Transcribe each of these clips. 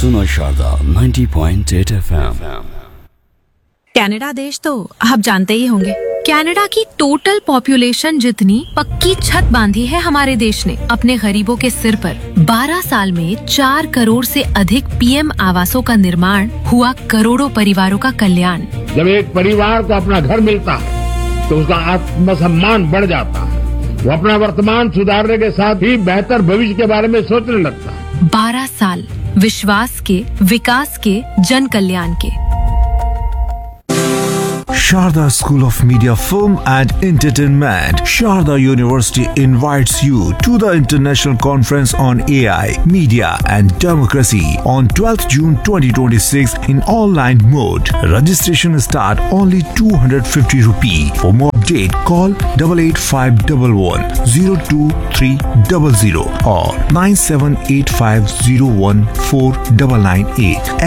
सुनो Sharda 90.8 FM। Canada देश तो आप जानते ही होंगे। कनाडा की टोटल पॉपुलेशन जितनी पक्की छत बांधी है हमारे देश ने अपने गरीबों के सिर पर। 12 साल में 4 करोड़ से अधिक पीएम आवासों का निर्माण हुआ, करोड़ों परिवारों का कल्याण। जब एक परिवार को अपना घर मिलता है तो उसका आत्मसम्मान बढ़ जाता है। वो अपना वर्तमान सुधारने के साथ ही बेहतर भविष्य के बारे में सोचने लगता है। 12 साल विश्वास के, विकास के, जन कल्याण के। Sharda School of Media, Film and Entertainment, Sharda University invites you to the International Conference on AI, Media and Democracy on 12th June 2026 in online mode. Registration start only 250 rupee. For more update, call 88511 02300 or 9785014998.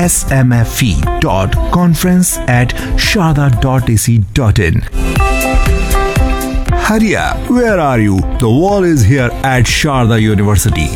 smfe.conference@sharda.ac.in. Hurry up, where are you? The wall is here at Sharda University.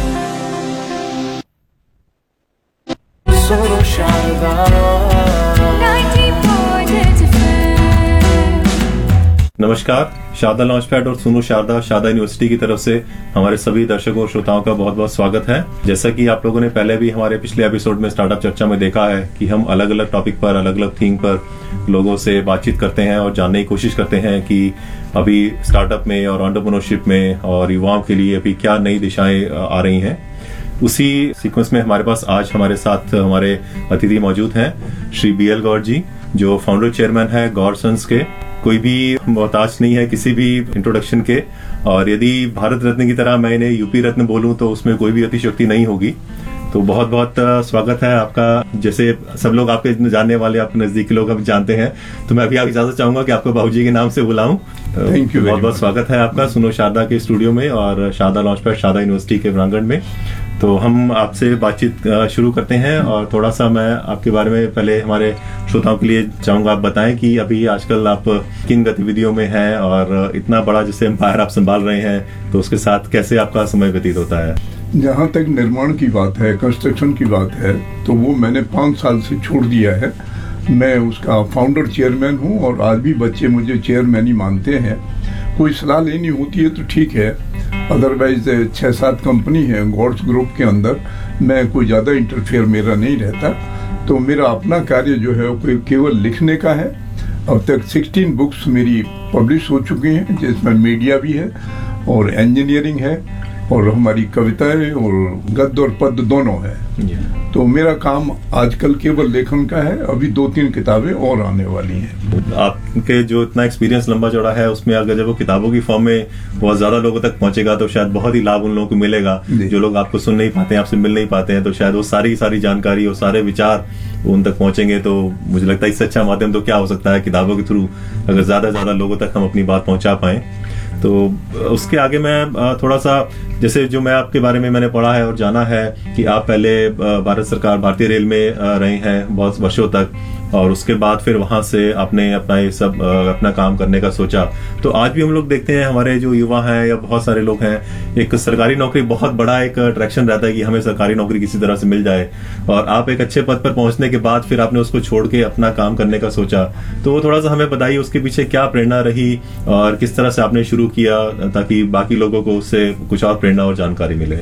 नमस्कार, Sharda launch pad और सुनो Sharda university की तरफ से हमारे सभी दर्शकों और श्रोताओं का बहुत बहुत स्वागत है। जैसा कि आप लोगों ने पहले भी हमारे पिछले एपिसोड में स्टार्टअप चर्चा में देखा है कि हम अलग अलग टॉपिक पर, अलग अलग थीम पर लोगों से बातचीत करते हैं और जानने की कोशिश करते हैं कि अभी स्टार्टअप में और एंटरप्रेन्योरशिप में और युवाओं के लिए अभी क्या नई दिशाएं आ रही हैं। उसी सीक्वेंस में हमारे पास आज हमारे साथ हमारे अतिथि मौजूद हैं, श्री BL गौर जी, जो फाउंडर चेयरमैन है गौर सन्स के। कोई भी मोहताज नहीं है किसी भी इंट्रोडक्शन के, और यदि भारत रत्न की तरह मैं इन्हें यूपी रत्न बोलूं तो उसमें कोई भी अतिशयोक्ति नहीं होगी। तो बहुत बहुत स्वागत है आपका। जैसे सब लोग आपके जानने वाले, आपके नजदीकी लोग हम जानते हैं, तो मैं अभी आप इजाजत चाहूंगा कि आपको बाबूजी के नाम से बुलाऊं। Thank you. बहुत बहुत स्वागत है आपका सुनो शारदा के स्टूडियो में और Sharda launch pad Sharda university के प्रांगण में। तो हम आपसे बातचीत शुरू करते हैं और थोड़ा सा मैं आपके बारे में पहले हमारे श्रोताओं के लिए चाहूंगा आप बताएं कि अभी आजकल आप किन गतिविधियों में हैं और इतना बड़ा जैसे एम्पायर आप संभाल रहे हैं, तो उसके साथ कैसे आपका समय व्यतीत होता है। जहाँ तक निर्माण की बात है, कंस्ट्रक्शन की बात है, तो वो मैंने 5 साल से छोड़ दिया है। मैं उसका फाउंडर चेयरमैन हूँ और आज भी बच्चे मुझे चेयरमैन ही मानते हैं। कोई सलाह लेनी होती है तो ठीक है, अदरवाइज 6-7 कंपनी है गॉड्स ग्रुप के अंदर, मैं कोई ज़्यादा इंटरफेयर मेरा नहीं रहता। तो मेरा अपना कार्य जो है वो केवल लिखने का है। अब तक 16 बुक्स मेरी पब्लिश हो चुकी हैं, जिसमें मीडिया भी है और इंजीनियरिंग है और हमारी कविताएं और गद्य और पद्य दोनों है। तो मेरा काम आजकल केवल लेखन का है। अभी 2-3 किताबें और आने वाली हैं। आपके जो इतना एक्सपीरियंस लंबा चौड़ा है, उसमें अगर जब वो किताबों की फॉर्म में बहुत ज्यादा लोगों तक पहुंचेगा तो शायद बहुत ही लाभ उन लोगों को मिलेगा। जो लोग आपको सुन नहीं पाते हैं, आपसे मिल नहीं पाते हैं, तो शायद वो सारी जानकारी और सारे विचार उन तक पहुंचेंगे। तो मुझे लगता है इससे अच्छा माध्यम तो क्या हो सकता है, किताबों के थ्रू अगर ज्यादा लोगों तक हम अपनी बात पहुंचा पाए। तो उसके आगे मैं थोड़ा सा, जैसे जो मैं आपके बारे में मैंने पढ़ा है और जाना है कि आप पहले भारत सरकार भारतीय रेल में रहे हैं बहुत वर्षों तक, और उसके बाद फिर वहां से आपने अपना ये सब अपना काम करने का सोचा। तो आज भी हम लोग देखते हैं हमारे जो युवा हैं या बहुत सारे लोग हैं, एक सरकारी नौकरी बहुत बड़ा एक अट्रैक्शन रहता है कि हमें सरकारी नौकरी किसी तरह से मिल जाए, और आप एक अच्छे पद पर पहुंचने के बाद फिर आपने उसको छोड़ के अपना काम करने का सोचा। तो वो थोड़ा सा हमें बताइए उसके पीछे क्या प्रेरणा रही और किस तरह से आपने शुरू किया, ताकि बाकी लोगों को उससे कुछ और प्रेरणा और जानकारी मिले।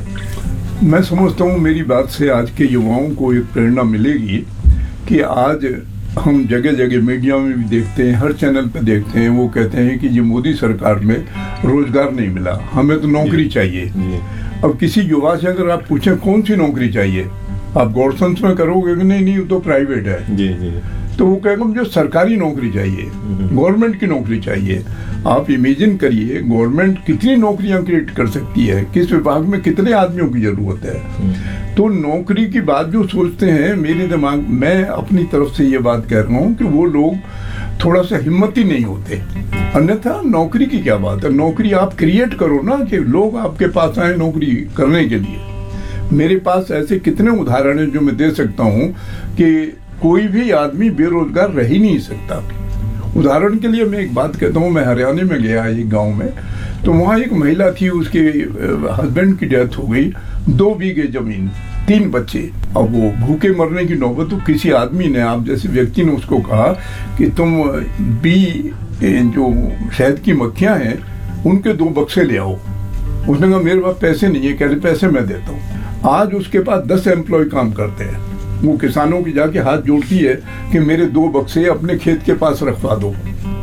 मैं समझता हूँ मेरी बात से आज के युवाओं को एक प्रेरणा मिलेगी कि आज हम जगह जगह मीडिया में भी देखते हैं, हर चैनल पे देखते हैं, वो कहते हैं कि ये मोदी सरकार में रोजगार नहीं मिला, हमें तो नौकरी चाहिए। अब किसी युवा से अगर आप पूछें कौन सी नौकरी चाहिए, आप गॉड सन्स में करोगे कि नहीं वो तो प्राइवेट है। जी। तो वो कहेगा मुझे सरकारी नौकरी चाहिए, गवर्नमेंट की नौकरी चाहिए। आप इमेजिन करिए गवर्नमेंट कितनी नौकरियां क्रिएट कर सकती है, किस विभाग में कितने आदमियों की जरूरत है। तो नौकरी की बात जो सोचते हैं, मेरे दिमाग, मैं अपनी तरफ से ये बात कह रहा हूँ कि वो लोग थोड़ा सा हिम्मती नहीं होते। अन्यथा नौकरी की क्या बात है, नौकरी आप क्रिएट करो ना, कि लोग आपके पास आए नौकरी करने के लिए। मेरे पास ऐसे कितने उदाहरण हैं जो मैं दे सकता हूँ कि कोई भी आदमी बेरोजगार रह ही नहीं सकता। उदाहरण के लिए मैं एक बात कहता हूँ, मैं हरियाणा में गया एक गांव में, तो वहाँ एक महिला थी, उसके हस्बैंड की डेथ हो गई, 2 बीघे जमीन 3 बच्चे। अब वो भूखे मरने की नौबत, तो किसी आदमी ने, आप जैसे व्यक्ति ने उसको कहा कि तुम जो शहद की मक्खियां हैं उनके 2 बक्से ले आओ। उसने कहा मेरे पास पैसे नहीं है। कह रहे पैसे मैं देता हूँ। आज उसके पास 10 एम्प्लॉय काम करते हैं। वो किसानों की जाके हाथ जोड़ती है कि मेरे 2 बक्से अपने खेत के पास रखवा दो,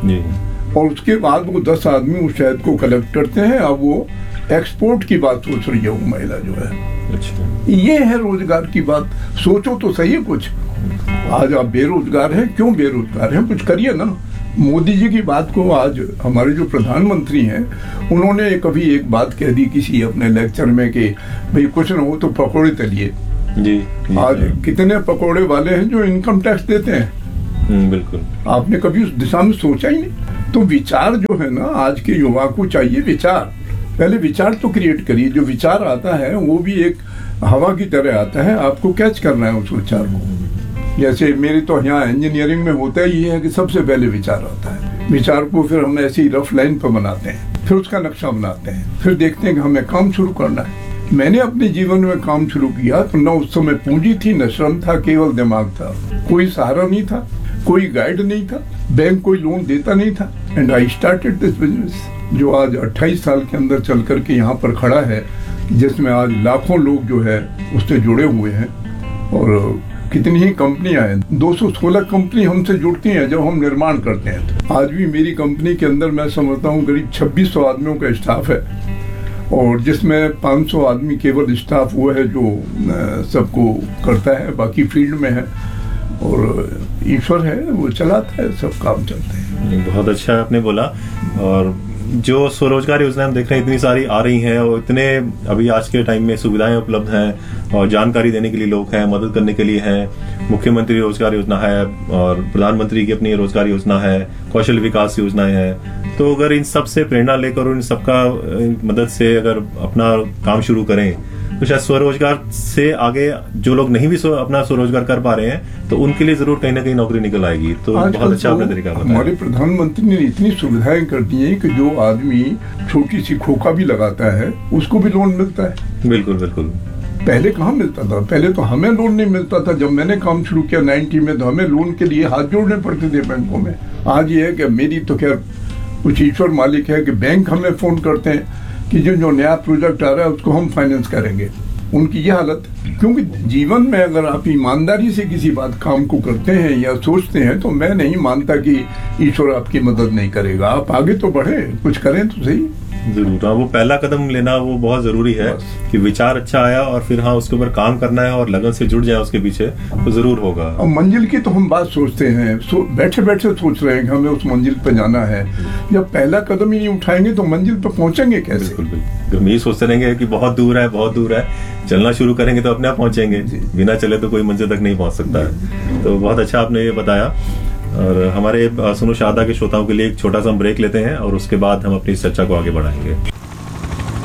और उसके बाद वो 10 आदमी उस शहद को कलेक्ट करते हैं। अब वो एक्सपोर्ट की बात सोच रही है वो महिला जो है। अच्छा। ये है रोजगार की बात। सोचो तो सही है कुछ। आज आप बेरोजगार हैं, क्यों बेरोजगार हैं? कुछ करिए ना। मोदी जी की बात को आज हमारे जो प्रधानमंत्री हैं उन्होंने कभी एक बात कह दी किसी अपने लेक्चर में कि भाई कुछ ना हो तो पकौड़े तलिए। जी, आज कितने पकौड़े वाले हैं जो इनकम टैक्स देते हैं। बिल्कुल। आपने कभी उस दिशा में सोचा ही नहीं। तो विचार जो है ना, आज के युवा को चाहिए विचार। पहले विचार तो क्रिएट करिए। जो विचार आता है वो भी एक हवा की तरह आता है, आपको कैच करना है उस विचार को। जैसे मेरे तो यहाँ इंजीनियरिंग में होता ही है कि सबसे पहले विचार आता है। विचार को फिर हम ऐसी रफ लाइन पर बनाते हैं, फिर उसका नक्शा बनाते हैं, फिर देखते हैं कि हमें काम शुरू करना है। मैंने अपने जीवन में काम शुरू किया तो न उस समय पूंजी थी, न श्रम था, केवल दिमाग था। कोई सहारा नहीं था, कोई गाइड नहीं था, बैंक कोई लोन देता नहीं था। And I started this business, जो आज 28 साल के अंदर चल करके यहाँ पर खड़ा है, जिसमें आज लाखों लोग जो है उससे जुड़े हुए हैं। और कितनी ही कंपनियां हैं, 216 कंपनी हमसे जुड़ती हैं जब हम निर्माण करते हैं। आज भी मेरी कंपनी के अंदर मैं समझता हूँ करीब 2600 आदमियों का स्टाफ है, और जिसमें 500 आदमी केवल स्टाफ वो है जो सबको करता है, बाकी फील्ड में है। और ईश्वर है, वो चलाता है, सब काम चलते हैं। बहुत अच्छा आपने बोला। और जो स्वरोजगार योजना हम देख रहे हैं इतनी सारी आ रही हैं, और इतने अभी आज के टाइम में सुविधाएं उपलब्ध हैं, और जानकारी देने के लिए लोग हैं, मदद करने के लिए हैं। मुख्यमंत्री रोजगार योजना है, और प्रधानमंत्री की अपनी रोजगार योजना है, कौशल विकास योजनाएं हैं। तो अगर इन सब से प्रेरणा लेकर और इन सबका मदद से अगर अपना काम शुरू करें तो शायद स्वरोजगार से आगे जो लोग नहीं भी अपना स्वरोजगार कर पा रहे हैं तो उनके लिए जरूर कहीं ना कहीं नौकरी निकल आएगी। तो बहुत अच्छा आपने तरीका बताया। हमारे प्रधानमंत्री ने इतनी सुविधाएं कर दी हैं कि जो आदमी छोटी सी खोखा भी लगाता है उसको भी लोन मिलता है। बिल्कुल बिल्कुल। पहले कहाँ मिलता था? पहले तो हमें लोन नहीं मिलता था। जब मैंने काम शुरू किया 90 में, तो हमें लोन के लिए हाथ जोड़ने पड़ते थे बैंकों में। आज ये है कि मेरी तो खैर कुछ ईश्वर मालिक है कि बैंक हमें फोन करते हैं कि जो नया प्रोजेक्ट आ रहा है उसको हम फाइनेंस करेंगे। उनकी यह हालत, क्योंकि जीवन में अगर आप ईमानदारी से किसी बात काम को करते हैं या सोचते हैं तो मैं नहीं मानता कि ईश्वर आपकी मदद नहीं करेगा। आप आगे तो बढ़े, कुछ करें तो सही। जरूर। हाँ, वो पहला कदम लेना वो बहुत जरूरी है कि विचार अच्छा आया और फिर हाँ उसके ऊपर काम करना है और लगन से जुड़ जाए उसके पीछे, तो जरूर होगा। और मंजिल की तो हम बात सोचते हैं, बैठे बैठे सोच रहे हैं कि हमें उस मंजिल पे जाना है। जब पहला कदम ही नहीं उठाएंगे तो मंजिल पे पहुंचेंगे कैसे? बिल्कुल बिल्कुल। हम ये सोचते रहेंगे कि बहुत दूर है, बहुत दूर है, चलना शुरू करेंगे तो अपने आप पहुंचेंगे। बिना चले तो कोई मंजिल तक नहीं पहुंच सकता है। तो बहुत अच्छा आपने ये बताया। और हमारे सुनो शारदा के श्रोताओं के लिए एक छोटा सा ब्रेक लेते हैं और उसके बाद हम अपनी चर्चा को आगे बढ़ाएंगे।